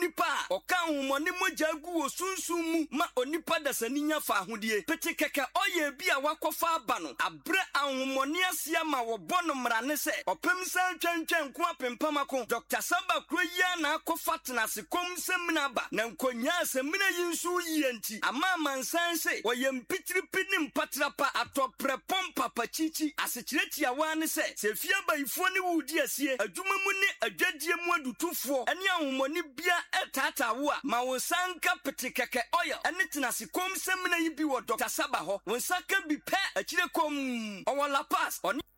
nipa oka ahomoni mogya gu wo sunsun mu ma onipa dasani nya fa ahodie pete keke oye bi a wakofa aba no abre ahomoni asia ma wo bono mrane se opem san twantwan ko apempamako Dr. Saba Kroya na akofa tenase kom semina ba na nkonya semina yinsu yienti ama mansan se woyempitiri pinim patrapa atopre pompa pachichi asekiretia wane se sefia bayifo ne wudi asie adwuma mu ne adwadie mu adutufo ene ahomoni bia etata wo a ma wo sanka petekeke oil ene tenase kom semina yi bi wo Dr. Saba ho wo saka bi pe akire kom owola pass oni